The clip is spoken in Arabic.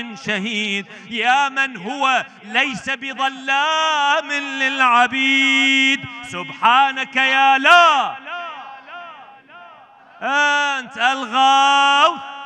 شهيد، يا من هو ليس بظلام للعبيد. سبحانك يا لا، أنت الغوث